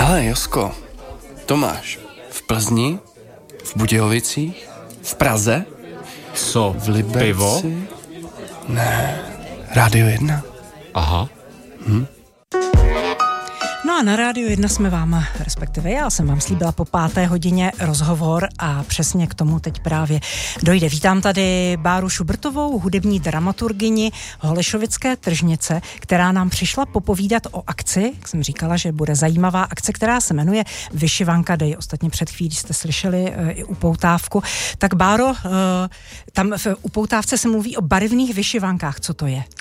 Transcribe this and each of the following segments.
Hele, Josko, Tomáš, v Plzni, v Budějovicích, v Praze? Co, v Liberci? pivo? Ne, Rádio 1. Aha. No a na Rádiu 1 jsme vám, respektive já jsem vám slíbila po 5. hodině rozhovor a přesně k tomu teď právě dojde. Vítám tady Báru Šubrtovou, hudební dramaturgyni Holešovické tržnice, která nám přišla popovídat o akci, jak jsem říkala, že bude zajímavá akce, která se jmenuje Vyšivanka Day. Ostatně před chvílí jste slyšeli i upoutávku. Tak Báro, tam v upoutávce se mluví o barevných vyšivankách. Co to je?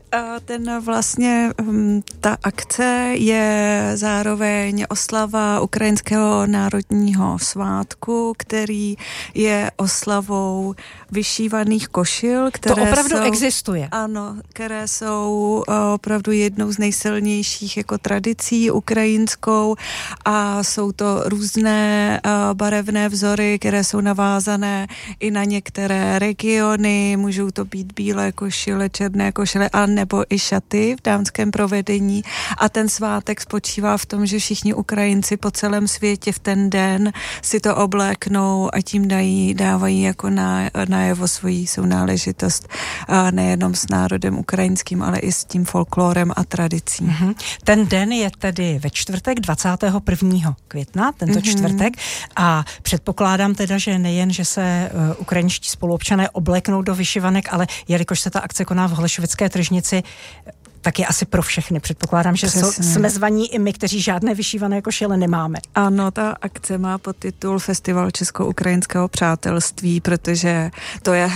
Ta akce je zároveň oslava ukrajinského národního svátku, který je oslavou vyšívaných košil, které to opravdu existuje. Ano, které jsou opravdu jednou z nejsilnějších jako tradicí ukrajinskou a jsou to různé barevné vzory, které jsou navázané i na některé regiony, můžou to být bílé košile, černé košile a nebo i šaty v dámském provedení a ten svátek spočívá v tom, že všichni Ukrajinci po celém světě v ten den si to obléknou a tím dávají jako najevo svoji sounáležitost nejenom s národem ukrajinským, ale i s tím folklorem a tradicí. Mm-hmm. Ten den je tedy ve čtvrtek 21. května, tento čtvrtek a předpokládám teda, že nejen, že se ukrajinští spoluobčané obléknou do vyšivanek, ale jelikož se ta akce koná v Holešovické tržnici, tak je asi pro všechny. Předpokládám, že jsme zvaní i my, kteří žádné vyšívané košile nemáme. Ano, ta akce má podtitul Festival česko-ukrajinského přátelství, protože to je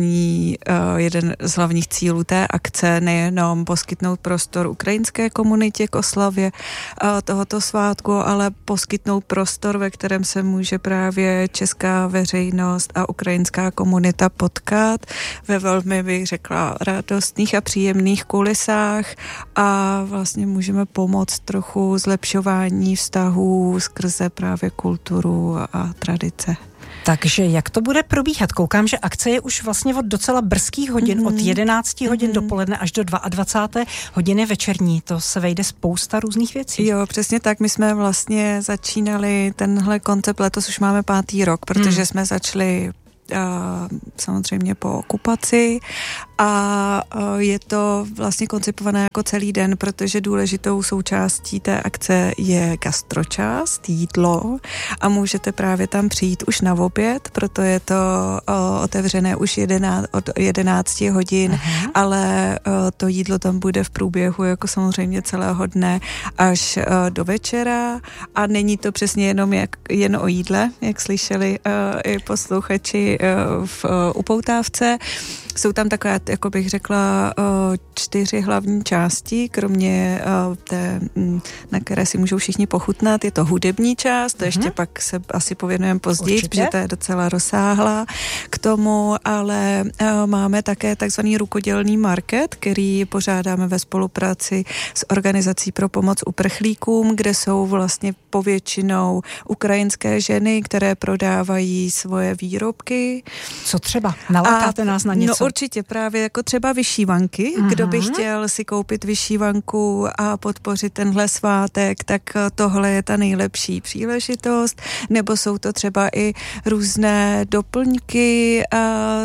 jeden z hlavních cílů té akce, nejenom poskytnout prostor ukrajinské komunitě k oslavě tohoto svátku, ale poskytnout prostor, ve kterém se může právě česká veřejnost a ukrajinská komunita potkat ve velmi, bych řekla, radostných a příjemných kulisách a vlastně můžeme pomoct trochu zlepšování vztahů skrze právě kulturu a tradice. Takže jak to bude probíhat? Koukám, že akce je už vlastně od docela brzkých hodin, od 11 hodin dopoledne až do 22. hodiny večerní. To se vejde spousta různých věcí. Jo, přesně tak. My jsme vlastně začínali tenhle koncept, letos už máme 5. rok, protože jsme začali samozřejmě po okupaci a je to vlastně koncipované jako celý den, protože důležitou součástí té akce je gastročást, jídlo a můžete právě tam přijít už na oběd, proto je to otevřené už od 11 hodin, ale to jídlo tam bude v průběhu jako samozřejmě celého dne až do večera a není to přesně jen o jídle, jak slyšeli i posluchači v upoutávce. Jsou tam takové, jako bych řekla, 4 hlavní části, kromě té, na které si můžou všichni pochutnat. Je to hudební část, to ještě pak se asi pověnujeme později, protože to je docela rozsáhlá k tomu, ale máme také takzvaný rukodělný market, který pořádáme ve spolupráci s Organizací pro pomoc uprchlíkům, kde jsou vlastně povětšinou ukrajinské ženy, které prodávají svoje výrobky. Co třeba? Nalákáte nás na něco? No určitě právě jako třeba vyšívanky. Kdo by chtěl si koupit vyšívanku a podpořit tenhle svátek, tak tohle je ta nejlepší příležitost. Nebo jsou to třeba i různé doplňky a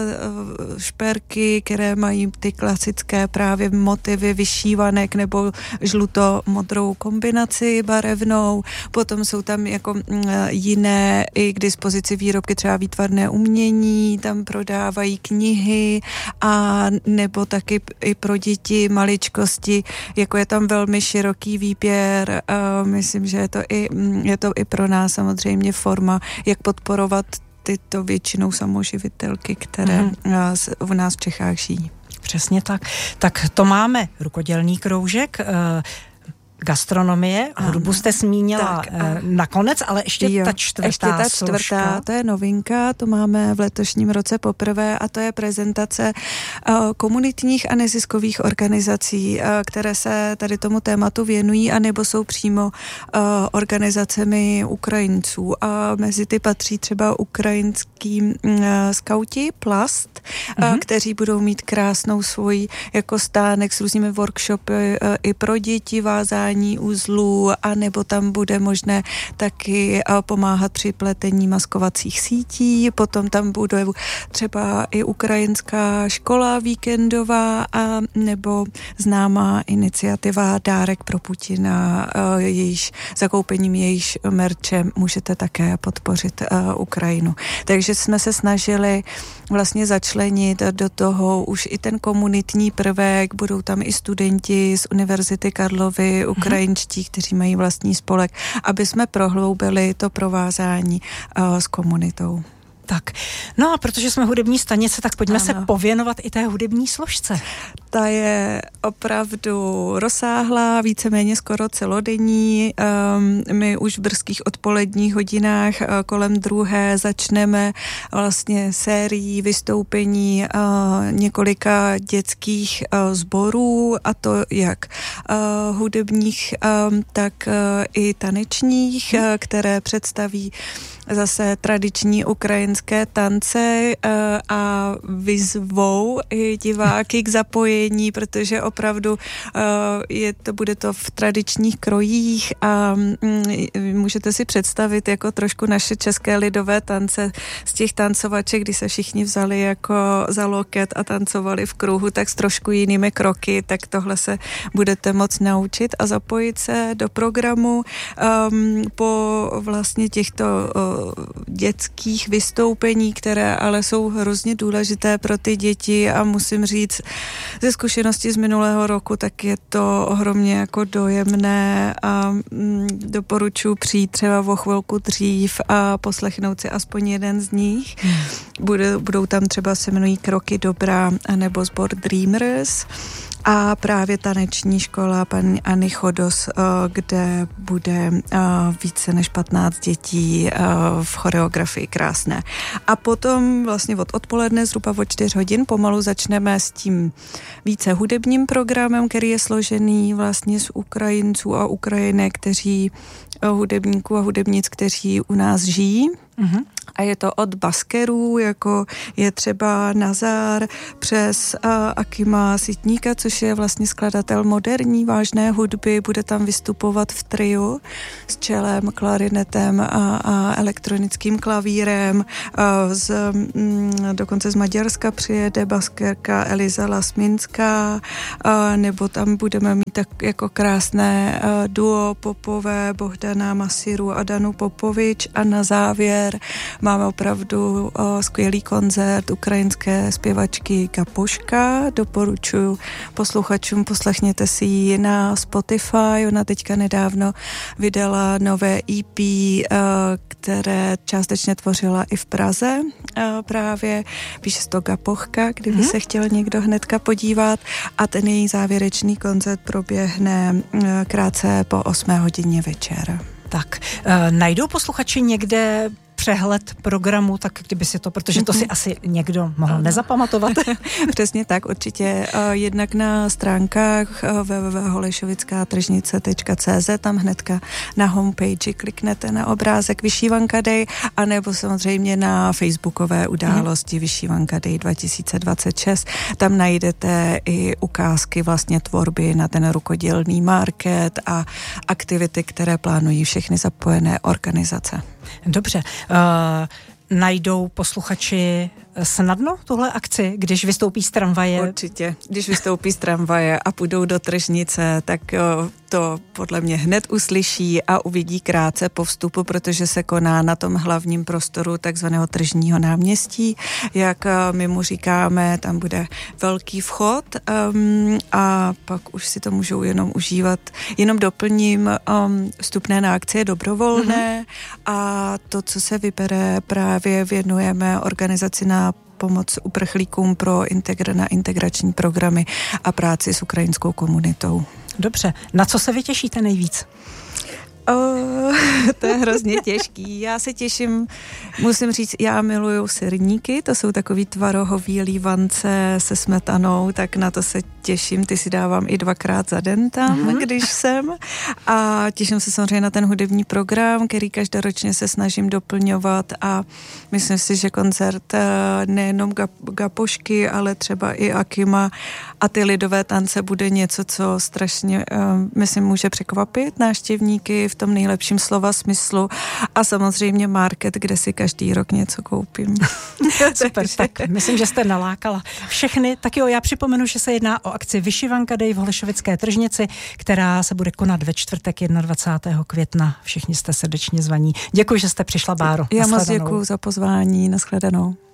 šperky, které mají ty klasické právě motivy vyšívanek nebo žluto-modrou kombinaci barevnou. Potom jsou tam jako jiné i k dispozici výrobky, třeba výtvarné umění, tam prodávají knihy a nebo taky i pro děti maličkosti, jako je tam velmi široký výběr. Myslím, že je to i pro nás samozřejmě forma, jak podporovat tyto většinou samoživitelky, které u nás v Čechách žijí. Přesně tak. Tak to máme rukodělný kroužek, gastronomie, hudbu jste zmínila nakonec, ale ještě ta čtvrtá složka. To je novinka, to máme v letošním roce poprvé a to je prezentace komunitních a neziskových organizací, které se tady tomu tématu věnují a nebo jsou přímo organizacemi Ukrajinců a mezi ty patří třeba ukrajinský skauti Plast, kteří budou mít krásnou svoji jako stánek s různými workshopy i pro děti, vázání vázání uzlů, anebo tam bude možné taky pomáhat při pletení maskovacích sítí, potom tam bude třeba i ukrajinská škola víkendová a nebo známá iniciativa Dárek pro Putina, jejíž zakoupením jejíž merče můžete také podpořit Ukrajinu. Takže jsme se snažili vlastně začlenit do toho už i ten komunitní prvek, budou tam i studenti z Univerzity Karlovy, ukrajinští, kteří mají vlastní spolek, aby jsme prohloubili to provázání s komunitou. Tak, no a protože jsme hudební stanice, tak pojďme se pověnovat i té hudební složce. Ta je opravdu rozsáhlá, víceméně skoro celodenní. My už v brzkých odpoledních hodinách kolem 2 začneme vlastně sérií vystoupení několika dětských sborů, a to jak hudebních, tak i tanečních, které představí zase tradiční ukrajinské tance a vyzvou i diváky k zapojení, protože opravdu bude to v tradičních krojích a můžete si představit jako trošku naše české lidové tance z těch tancovaček, kdy se všichni vzali jako za loket a tancovali v kruhu, tak s trošku jinými kroky, tak tohle se budete moct naučit a zapojit se do programu po vlastně těchto dětských vystoupení, které ale jsou hrozně důležité pro ty děti a musím říct, ze zkušenosti z minulého roku, tak je to ohromně jako dojemné a doporučuji přijít třeba o chvilku dřív a poslechnout si aspoň jeden z nich. Budou tam třeba, se jmenují Kroky dobra, anebo sbor Dreamers a právě taneční škola paní Anny Chodos, kde bude více než 15 dětí v choreografii krásné. A potom vlastně od odpoledne zhruba od 4 hodin pomalu začneme s tím více hudebním programem, který je složený vlastně z Ukrajinců a Ukrajinek, hudebníků a hudebnic, kteří u nás žijí. Mm-hmm. A je to od baskerů, jako je třeba Nazar, přes Akima Sitníka, což je vlastně skladatel moderní vážné hudby, bude tam vystupovat v triu s čelem, klarinetem a elektronickým klavírem. Dokonce z Maďarska přijede baskerka Eliza Lasminská, nebo tam budeme mít tak jako krásné duo popové Bohdana Masiru a Danu Popovič a na závěr máme opravdu skvělý koncert ukrajinské zpěvačky Kapoška. Doporučuji posluchačům, poslechněte si ji na Spotify. Ona teďka nedávno vydala nové EP, které částečně tvořila i v Praze. Právě píše se to Kapochka, kdyby se chtěl někdo hnedka podívat. A ten její závěrečný koncert proběhne krátce po 8 hodině večer. Tak, najdou posluchači někde přehled programu, tak kdyby si to, protože to si asi někdo mohl nezapamatovat. Přesně tak, určitě. Jednak na stránkách www.holešovická-tržnice.cz, tam hnedka na homepage kliknete na obrázek Vyšívanka Day, anebo samozřejmě na facebookové události Vyšívanka Day 2026. Tam najdete i ukázky vlastně tvorby na ten rukodělný market a aktivity, které plánují všechny zapojené organizace. Dobře. Najdou posluchači snadno tuhle akci, když vystoupí z tramvaje? Určitě. Když vystoupí z tramvaje a půjdou do tržnice, tak to podle mě hned uslyší a uvidí krátce po vstupu, protože se koná na tom hlavním prostoru takzvaného tržního náměstí. Jak my mu říkáme, tam bude velký vchod a pak už si to můžou jenom užívat. Jenom doplním, vstupné na akci je dobrovolné a to, co se vybere, právě věnujeme organizaci na pomoc uprchlíkům na integrační programy a práci s ukrajinskou komunitou. Dobře. Na co se vy těšíte nejvíc? To je hrozně těžký. Já se těším, musím říct, já miluju syrníky, to jsou takový tvarohový lívance se smetanou, tak na to se těším, ty si dávám i 2krát za den tam, když jsem. A těším se samozřejmě na ten hudební program, který každoročně se snažím doplňovat a myslím si, že koncert nejenom Gapošky, ale třeba i Akima a ty lidové tance bude něco, co strašně, myslím, může překvapit návštěvníky v tom nejlepším slova smyslu a samozřejmě market, kde si každý rok něco koupím. Super, tak myslím, že jste nalákala všechny. Tak jo, já připomenu, že se jedná o akci Vyšivanka Day v Holešovické tržnici, která se bude konat ve čtvrtek 21. května. Všichni jste srdečně zvaní. Děkuji, že jste přišla, Báro. Já moc děkuji za pozvání. Nashledanou.